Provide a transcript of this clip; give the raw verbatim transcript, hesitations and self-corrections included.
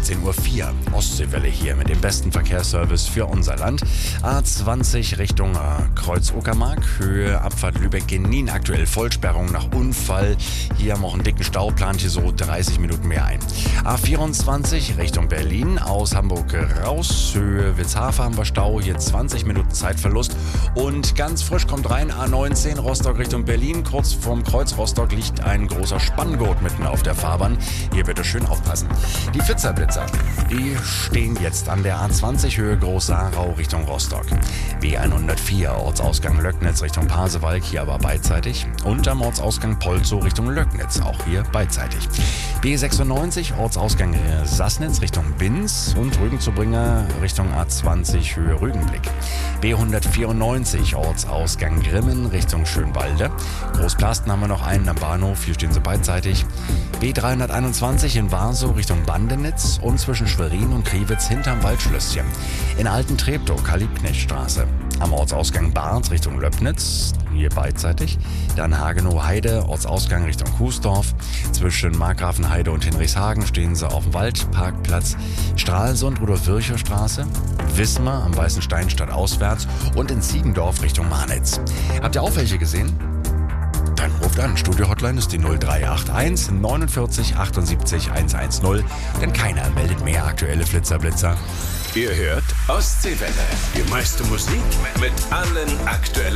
dreizehn Uhr vier. Ostseewelle hier mit dem besten Verkehrsservice für unser Land. A zwanzig Richtung äh, Kreuz Uckermark, Höhe Abfahrt Lübeck-Genin. Aktuell Vollsperrung nach Unfall. Hier haben wir auch einen dicken Stau, plant hier so dreißig Minuten mehr ein. A vierundzwanzig Richtung Berlin, aus Hamburg raus. Höhe Witzhafer haben wir Stau, hier zwanzig Minuten Zeitverlust. Und ganz frisch kommt rein A neunzehn Rostock Richtung Berlin. Kurz vorm Kreuz Rostock liegt ein großer Spanngurt mitten auf der Fahrbahn. Hier bitte schön aufpassen. Die Pfitzer-Blitzer, die stehen jetzt an der A zwanzig Höhe Groß-Saarau Richtung Rostock. B hundertvier Ortsausgang Löcknitz Richtung Pasewalk, hier aber beidseitig. Und am Ortsausgang Polzow Richtung Löcknitz, auch hier beidseitig. B sechsundneunzig Ortsausgang Sassnitz Richtung Binz und Rügenzubringer Richtung A zwanzig Höhe Rügenblick. B hundertvierundneunzig Ortsausgang Grimmen Richtung Schönwalde. Großplasten haben wir noch einen am Bahnhof, hier stehen sie beidseitig. B dreihunderteinundzwanzig in Warsow Richtung Bandenitz und zwischen Schwerin und Kriwitz hinterm Waldschlösschen. In Alten-Treptow Karl-Liebknecht-Straße. Am Ortsausgang Barth Richtung Löbnitz, hier beidseitig. Dann Hagenow-Heide, Ortsausgang Richtung Kuesdorf. Zwischen Markgrafenheide und Hinrichshagen stehen sie auf dem Waldparkplatz. Stralsund, Rudolf-Virchow-Straße. Wismar am Weißen Stein stadtauswärts und in Ziegendorf Richtung Marnitz. Habt ihr auch welche gesehen? Dann ruft an. Studio-Hotline ist die null drei acht eins neunundvierzig achtundsiebzig hundertzehn. Denn keiner meldet mehr aktuelle Flitzer-Blitzer. Ihr hört Ostseewelle. Die meiste Musik mit allen aktuellen